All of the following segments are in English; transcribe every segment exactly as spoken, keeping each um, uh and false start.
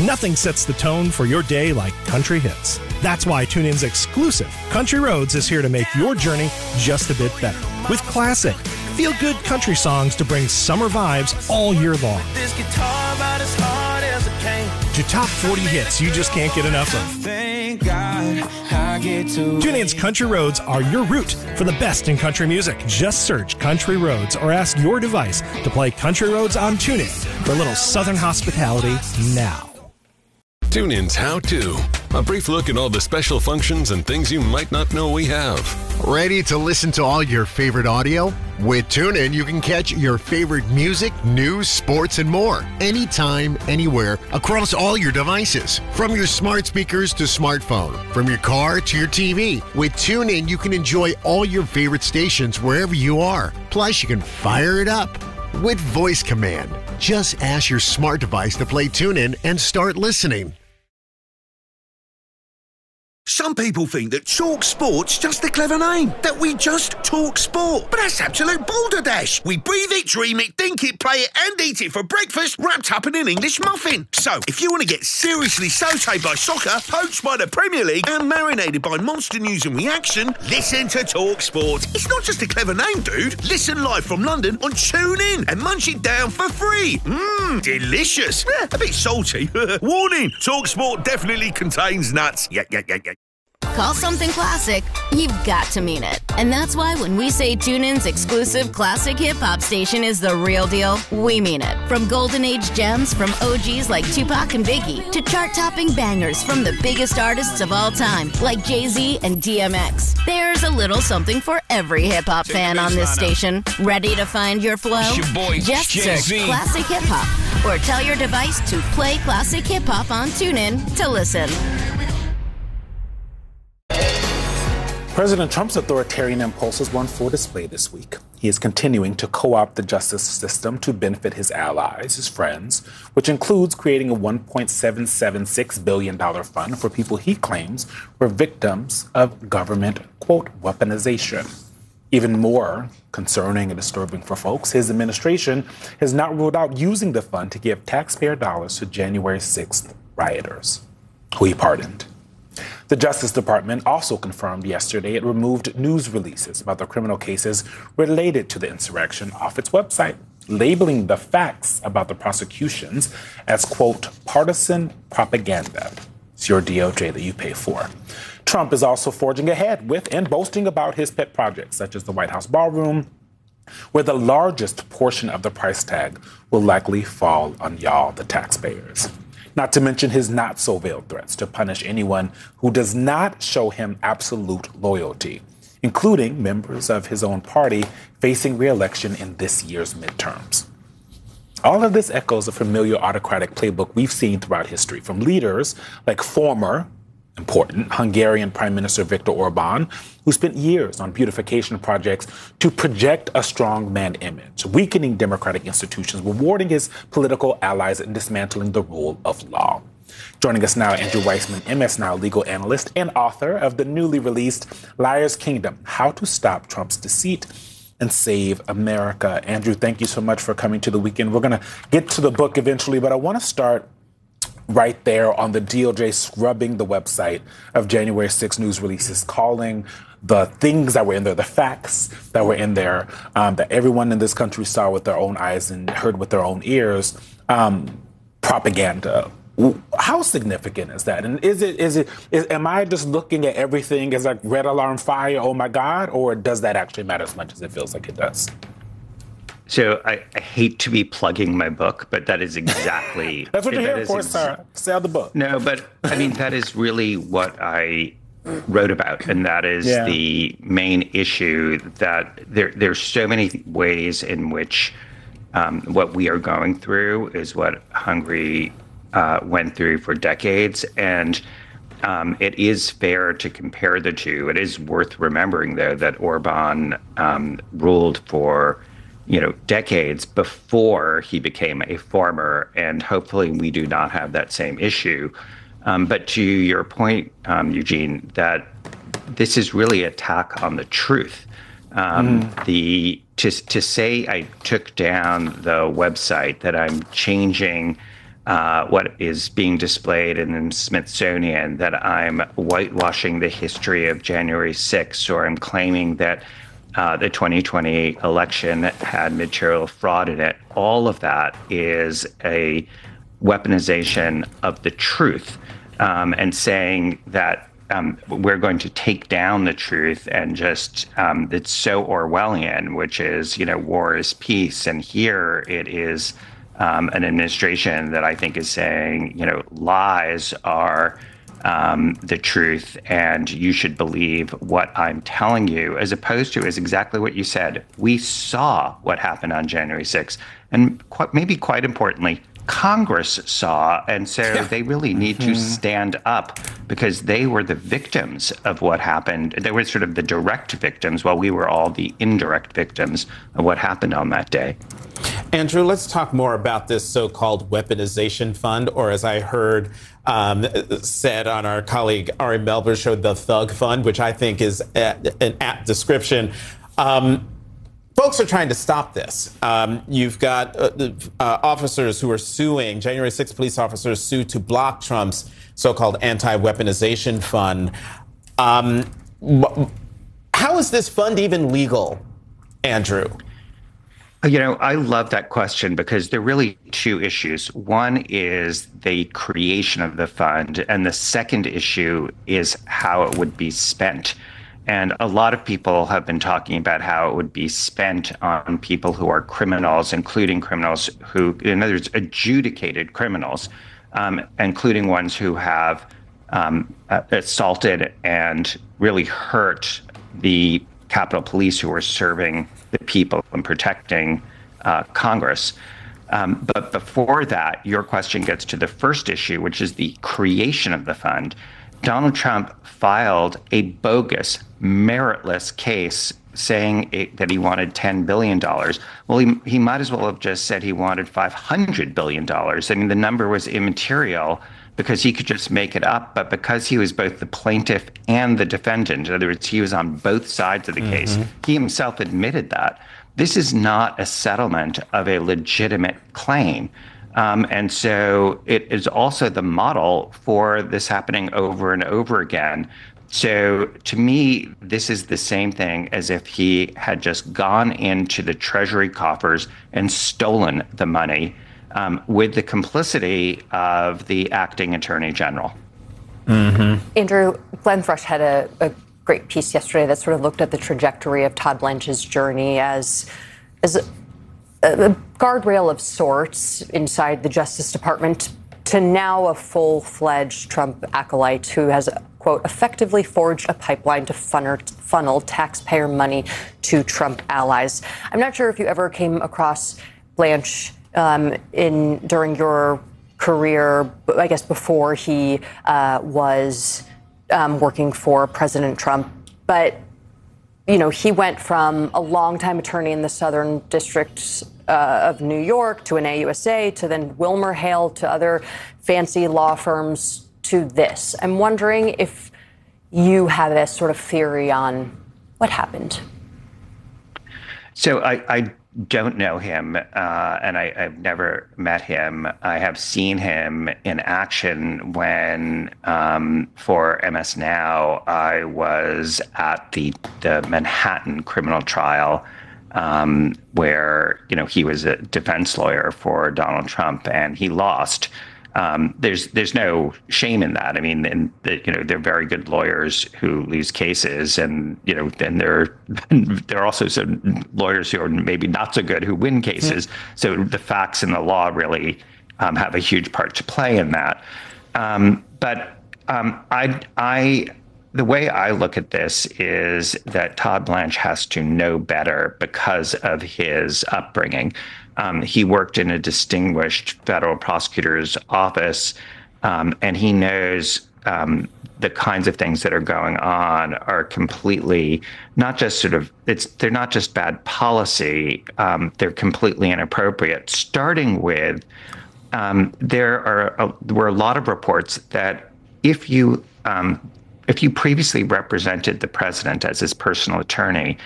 Nothing sets the tone for your day like country hits. That's why TuneIn's exclusive Country Roads is here to make your journey just a bit better. With classic, feel-good country songs to bring summer vibes all year long. This guitar about as hard as it came. To top forty hits you just can't get enough of. Thank God I get to TuneIn's Country Roads are your route for the best in country music. Just search Country Roads or ask your device to play Country Roads on TuneIn for a little Southern hospitality now. TuneIn's How To. A brief look at all the special functions and things you might not know we have. Ready to listen to all your favorite audio? With TuneIn, you can catch your favorite music, news, sports, and more. Anytime, anywhere, across all your devices. From your smart speakers to smartphone. From your car to your T V. With TuneIn, you can enjoy all your favorite stations wherever you are. Plus, you can fire it up with voice command. Just ask your smart device to play TuneIn and start listening. Some people think that Talk Sport's just a clever name, that we just talk sport. But that's absolute balderdash. We breathe it, dream it, think it, play it, and eat it for breakfast, wrapped up in an English muffin. So, if you want to get seriously sautéed by soccer, poached by the Premier League, and marinated by monster news and reaction, listen to Talk Sport. It's not just a clever name, dude. Listen live from London on TuneIn and munch it down for free. Mmm, delicious. Eh, a bit salty. Warning, Talk Sport definitely contains nuts. Yeah, yeah, yeah, yeah. Call something classic, you've got to mean it. And that's why when we say TuneIn's exclusive classic hip-hop station is the real deal, we mean it. From golden age gems from O Gs like Tupac and Biggie to chart-topping bangers from the biggest artists of all time like Jay-Z and D M X. There's a little something for every hip-hop fan on this station. Ready to find your flow? It's your boy, Just search Jay-Z. Classic Hip-Hop or tell your device to play Classic Hip-Hop on TuneIn to listen. President Trump's authoritarian impulses were on full display this week. He is continuing to co-opt the justice system to benefit his allies, his friends, which includes creating a one point seven seven six billion dollars fund for people he claims were victims of government, quote, weaponization. Even more concerning and disturbing for folks, his administration has not ruled out using the fund to give taxpayer dollars to January sixth rioters, who he pardoned. The Justice Department also confirmed yesterday it removed news releases about the criminal cases related to the insurrection off its website, labeling the facts about the prosecutions as, quote, partisan propaganda. It's your D O J that you pay for. Trump is also forging ahead with and boasting about his pet projects, such as the White House ballroom, where the largest portion of the price tag will likely fall on y'all, the taxpayers. Not to mention his not-so-veiled threats to punish anyone who does not show him absolute loyalty, including members of his own party facing re-election in this year's midterms. All of this echoes a familiar autocratic playbook we've seen throughout history from leaders like former, important, Hungarian Prime Minister Viktor Orban, who spent years on beautification projects to project a strongman image, weakening democratic institutions, rewarding his political allies, and dismantling the rule of law. Joining us now, Andrew Weissman, M S Now legal analyst and author of the newly released Liar's Kingdom, How to Stop Trump's Deceit and Save America. Andrew, thank you so much for coming to the weekend. We're going to get to the book eventually, but I want to start right there on the D O J scrubbing the website of January sixth news releases, calling the things that were in there, the facts that were in there, um, that everyone in this country saw with their own eyes and heard with their own ears, um, propaganda. How significant is that? And is it, is it, is, am I just looking at everything as like red alarm fire, oh my God, or does that actually matter as much as it feels like it does? So I, I hate to be plugging my book, but that is exactly... That's what you're that here for, ex- sir. Sell the book. No, but I mean, that is really what I wrote about. And that is yeah. the main issue, that there there's so many ways in which um, what we are going through is what Hungary uh, went through for decades. And um, it is fair to compare the two. It is worth remembering, though, that Orban um, ruled for... you know, decades before he became a farmer, and hopefully we do not have that same issue. Um, but to your point, um, Eugene, that this is really an attack on the truth. Um, mm. The to to say I took down the website, that I'm changing uh, what is being displayed in the Smithsonian, that I'm whitewashing the history of January sixth, or I'm claiming that uh, the twenty twenty election had material fraud in it. All of that is a weaponization of the truth, um, and saying that um, we're going to take down the truth, and just um, it's so Orwellian, which is, you know, war is peace. And here it is um, an administration that I think is saying, you know, lies are um, the truth, and you should believe what I'm telling you, as opposed to is exactly what you said. We saw what happened on January sixth, and quite, maybe quite importantly, Congress saw, and so yeah. they really need mm-hmm. to stand up, because they were the victims of what happened. They were sort of the direct victims, while we were all the indirect victims of what happened on that day. Andrew, let's talk more about this so-called weaponization fund, or as I heard um, said on our colleague Ari Melber's show, the Thug Fund, which I think is a, an apt description. Um, Folks are trying to stop this. Um, you've got uh, uh, officers who are suing, January sixth police officers sue to block Trump's so-called anti-weaponization fund. Um, how is this fund even legal, Andrew? You know, I love that question, because there are really two issues. One is the creation of the fund, and the second issue is how it would be spent. And a lot of people have been talking about how it would be spent on people who are criminals, including criminals who, in other words, adjudicated criminals, um, including ones who have um, assaulted and really hurt the Capitol Police, who are serving the people and protecting uh, Congress. Um, but before that, your question gets to the first issue, which is the creation of the fund. Donald Trump filed a bogus, meritless case saying it, that he wanted ten billion dollars. Well, he, he might as well have just said he wanted five hundred billion dollars. I mean, the number was immaterial, because he could just make it up. But because he was both the plaintiff and the defendant, in other words, he was on both sides of the mm-hmm. case, he himself admitted that. This is not a settlement of a legitimate claim. Um, and so it is also the model for this happening over and over again. So to me, this is the same thing as if he had just gone into the Treasury coffers and stolen the money, um, with the complicity of the acting Attorney General. Mm-hmm. Andrew, Glenn Thrush had a, a great piece yesterday that sort of looked at the trajectory of Todd Blanche's journey as, as a, a guardrail of sorts inside the Justice Department to now a full-fledged Trump acolyte who has, quote, effectively forged a pipeline to funnel, funnel taxpayer money to Trump allies. I'm not sure if you ever came across Blanche um, in during your career, I guess before he uh, was um, working for President Trump, but you know, he went from a longtime attorney in the Southern District uh, of New York to an A U S A to then WilmerHale to other fancy law firms to this. I'm wondering if you have a sort of theory on what happened. So I, I don't know him, uh, and I, I've never met him. I have seen him in action when, um, for M S Now, I was at the the Manhattan criminal trial, um, where you know he was a defense lawyer for Donald Trump, and he lost. Um, there's there's no shame in that. I mean, and the, you know, they're very good lawyers who lose cases, and you know, then there there are also some lawyers who are maybe not so good who win cases. Mm-hmm. So the facts and the law really um, have a huge part to play in that. Um, but um, I I the way I look at this is that Todd Blanche has to know better because of his upbringing. Um, he worked in a distinguished federal prosecutor's office, um, and he knows um, the kinds of things that are going on are completely not just sort of it's they're not just bad policy. Um, they're completely inappropriate. Starting with um, there are a, there were a lot of reports that if you um, if you previously represented the president as his personal attorney,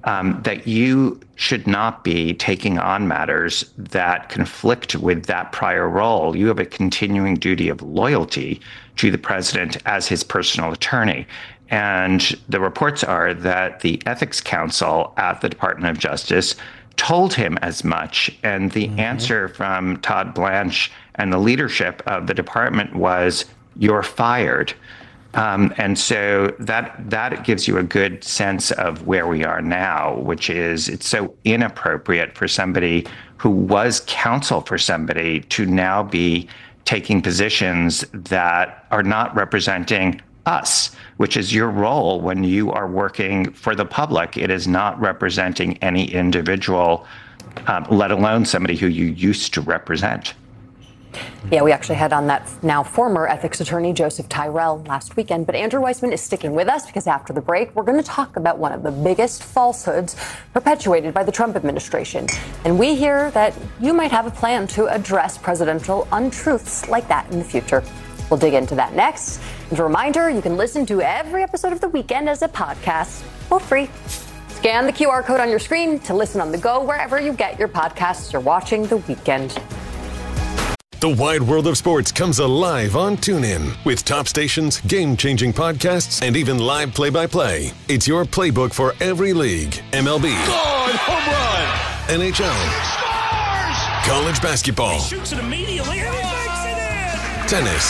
um, that you should not be taking on matters that conflict with that prior role. You have a continuing duty of loyalty to the president as his personal attorney. And the reports are that the Ethics Council at the Department of Justice told him as much. And the mm-hmm. answer from Todd Blanche and the leadership of the department was, "You're fired." Um, and so that that gives you a good sense of where we are now, which is it's so inappropriate for somebody who was counsel for somebody to now be taking positions that are not representing us, which is your role when you are working for the public. It is not representing any individual, um, let alone somebody who you used to represent. Yeah, we actually had on that now former ethics attorney Joseph Tyrell last weekend. But Andrew Weissman is sticking with us because after the break, we're going to talk about one of the biggest falsehoods perpetuated by the Trump administration. And we hear that you might have a plan to address presidential untruths like that in the future. We'll dig into that next. And a reminder, you can listen to every episode of The Weekend as a podcast for free. Scan the Q R code on your screen to listen on the go wherever you get your podcasts. You're watching The Weekend. The wide world of sports comes alive on TuneIn with top stations, game-changing podcasts, and even live play-by-play. It's your playbook for every league. M L B. God, home run! N H L. Scores! College basketball. He shoots it immediately and he makes it in! Tennis.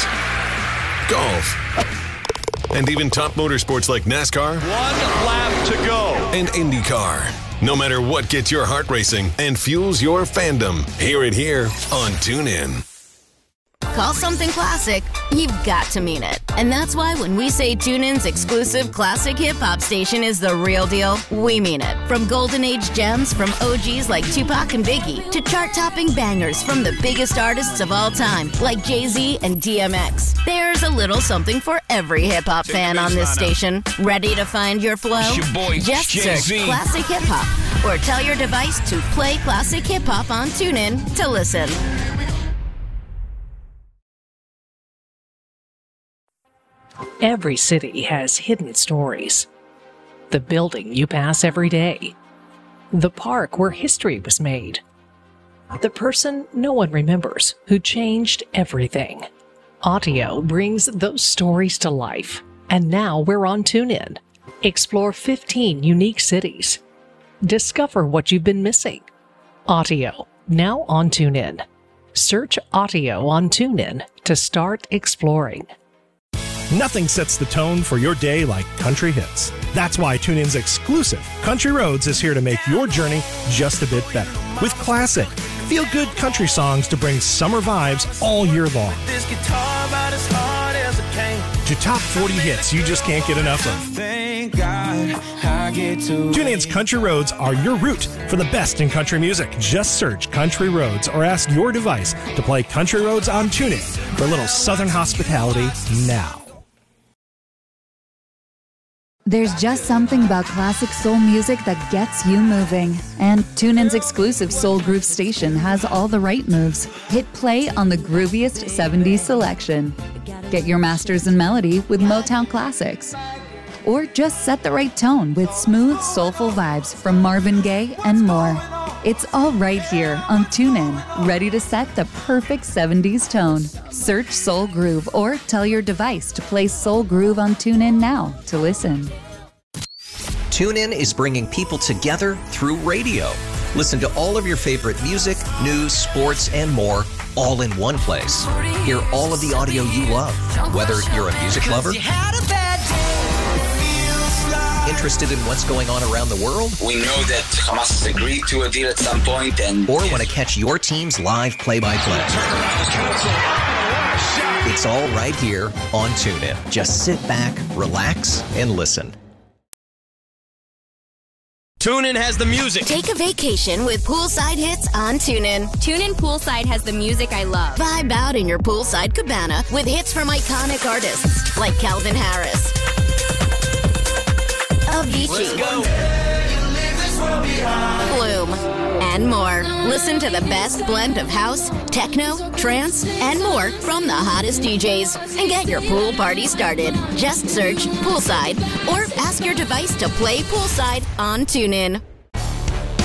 Golf. And even top motorsports like NASCAR. One lap to go. And IndyCar. No matter what gets your heart racing and fuels your fandom, hear it here on TuneIn. Call something classic, you've got to mean it. And that's why when we say TuneIn's exclusive classic hip-hop station is the real deal, we mean it. From golden age gems from O Gs like Tupac and Biggie to chart-topping bangers from the biggest artists of all time like Jay-Z and D M X. There's a little something for every hip-hop fan on this station. Ready to find your flow? It's your boy, Just Jay-Z. search Classic Hip Hop or tell your device to play Classic Hip Hop on TuneIn to listen. Every city has hidden stories. The building you pass every day. The park where history was made. The person no one remembers who changed everything. Audio brings those stories to life. And now we're on TuneIn. Explore fifteen unique cities. Discover what you've been missing. Audio, now on TuneIn. Search Audio on TuneIn to start exploring. Nothing sets the tone for your day like country hits. That's why TuneIn's exclusive Country Roads is here to make your journey just a bit better. With classic, feel-good country songs to bring summer vibes all year long. This guitar about as hard as a cane. To top forty hits you just can't get enough of. Thank God I get to TuneIn's Country Roads are your route for the best in country music. Just search Country Roads or ask your device to play Country Roads on TuneIn for a little southern hospitality now. There's just something about classic soul music that gets you moving. And TuneIn's exclusive Soul Groove station has all the right moves. Hit play on the grooviest seventies selection. Get your masters in melody with Motown classics. Or just set the right tone with smooth, soulful vibes from Marvin Gaye and more. It's all right here on TuneIn, ready to set the perfect seventies tone. Search Soul Groove or tell your device to play Soul Groove on TuneIn now to listen. TuneIn is bringing people together through radio. Listen to all of your favorite music, news, sports, and more all in one place. Hear all of the audio you love, whether you're a music lover, interested in what's going on around the world? We know that Hamas has agreed to a deal at some point, and or want to catch your team's live play-by-play. It's all right here on TuneIn. Just sit back, relax, and listen. TuneIn has the music. Take a vacation with poolside hits on TuneIn. TuneIn Poolside has the music I love. Vibe out in your poolside cabana with hits from iconic artists like Calvin Harris, Avicii, Flume, and more. Listen to the best blend of house, techno, trance, and more from the hottest D Js. And get your pool party started. Just search Poolside or ask your device to play Poolside on TuneIn.